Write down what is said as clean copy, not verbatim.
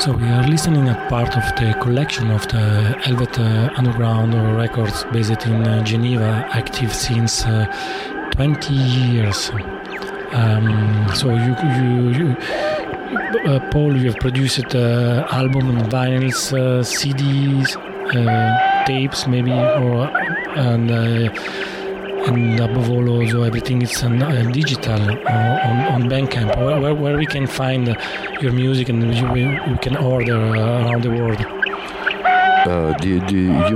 So we are listening at part of the collection of the Helvet Underground Records based in Geneva, active since 20 years. So you Paul, you have produced album and vinyls, CDs, tapes maybe, and above all also everything is digital on Bandcamp, where we can find your music and we can order around the world.